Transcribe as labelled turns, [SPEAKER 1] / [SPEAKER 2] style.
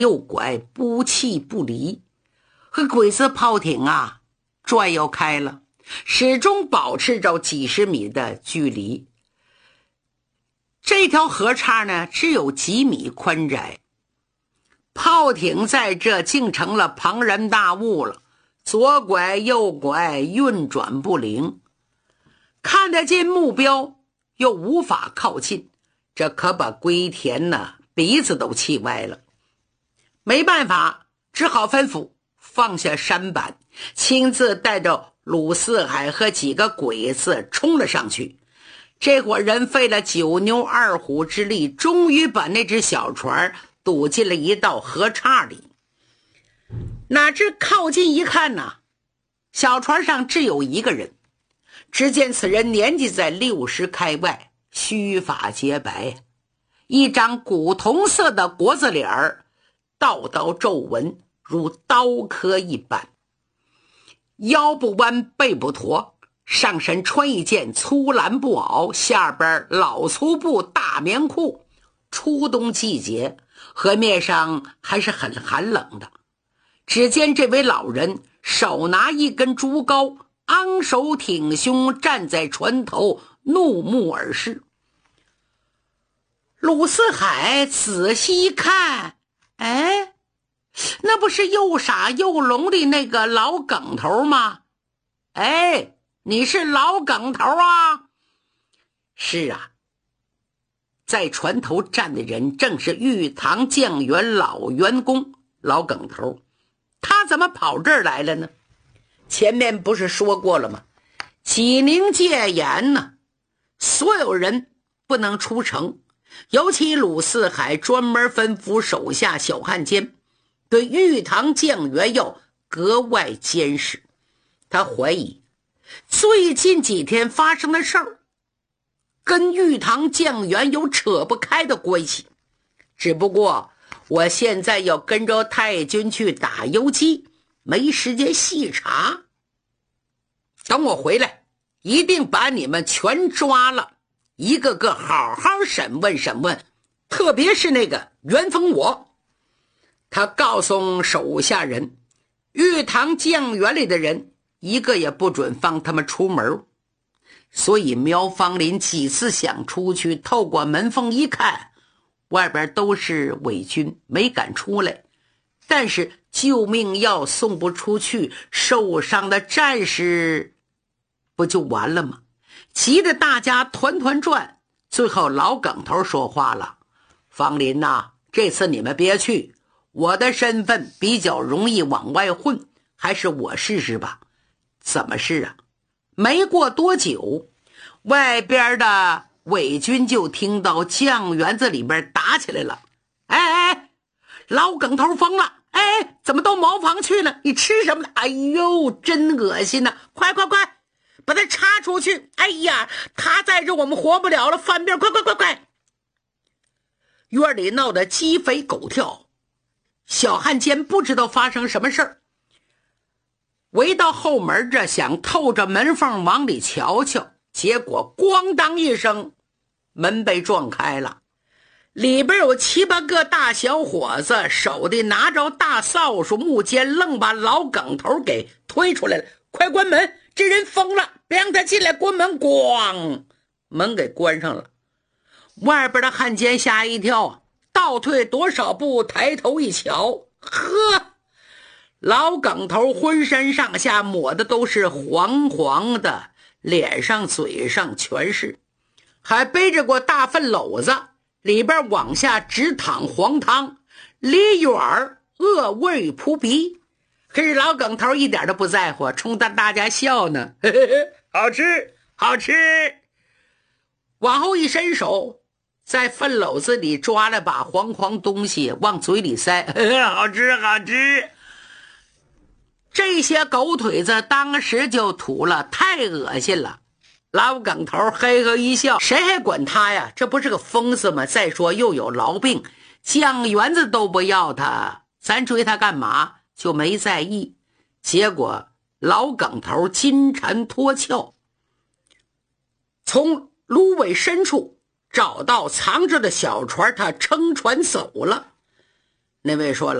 [SPEAKER 1] 右拐，不弃不离。和鬼子炮艇啊转悠开了，始终保持着几十米的距离。这条河岔呢只有几米宽窄，炮艇在这竟成了庞然大物了，左拐右拐，运转不灵，看得见目标又无法靠近，这可把龟田呢鼻子都气歪了。没办法，只好吩咐放下舢板，亲自带着鲁四海和几个鬼子冲了上去。这伙人费了九牛二虎之力，终于把那只小船堵进了一道河岔里。哪知靠近一看呢，小船上只有一个人。只见此人年纪在60开外，须发洁白，一张古铜色的国字脸儿，道道皱纹如刀刻一般，腰不弯背不驼，上身穿一件粗蓝布袄，下边老粗布大棉裤。初冬季节，河面上还是很寒冷的。只见这位老人手拿一根竹篙，昂首挺胸站在船头，怒目而视。鲁四海仔细一看，哎，那不是又傻又聋的那个老梗头吗？哎，你是老梗头啊？是啊，在船头站的人正是玉堂酱园老员工老梗头。他怎么跑这儿来了呢？前面不是说过了吗？济宁戒严呢，所有人不能出城，尤其鲁四海专门吩咐手下小汉奸对玉堂酱园要格外监视。他怀疑最近几天发生的事儿跟玉堂酱园有扯不开的关系，只不过我现在要跟着太君去打游击，没时间细查。等我回来，一定把你们全抓了，一个个好好审问审问，特别是那个袁逢我。他告诉手下人，玉堂酱园里的人一个也不准放他们出门。所以苗芳林几次想出去，透过门缝一看，外边都是伪军，没敢出来。但是救命药送不出去，受伤的战士不就完了吗？急得大家团团转。最后老梗头说话了，芳林呐，这次你们别去，我的身份比较容易往外混，还是我试试吧。怎么试啊？没过多久，外边的伪军就听到酱园子里边打起来了。哎，老梗头疯了，哎，怎么都茅房去了？你吃什么呢？哎呦，真恶心呐！快把他插出去！哎呀，他在这我们活不了了，翻边！快！院里闹得鸡飞狗跳，小汉奸不知道发生什么事儿，围到后门这想透着门缝往里瞧瞧，结果咣当一声，门被撞开了。里边有7、8个大小伙子，手里拿着大扫帚木尖，愣把老梗头给推出来了。快关门，这人疯了，别让他进来，关门！咣，门给关上了。外边的汉奸吓一跳，倒退多少步，抬头一瞧，呵，老梗头浑身上下抹的都是黄黄的，脸上嘴上全是，还背着过大粪篓子，里边往下直淌黄汤，离远恶味扑鼻。可是老梗头一点都不在乎，冲着大家笑呢，嘿嘿嘿，好吃。往后一伸手，在粪篓子里抓了把黄东西往嘴里塞，好吃。这些狗腿子当时就吐了，太恶心了。老梗头嘿嘿一笑，谁还管他呀？这不是个疯子吗？再说又有痨病，酱园子都不要他，咱追他干嘛？就没在意。结果老梗头金蝉脱壳，从芦苇深处找到藏着的小船，他撑船走了。 那位说了。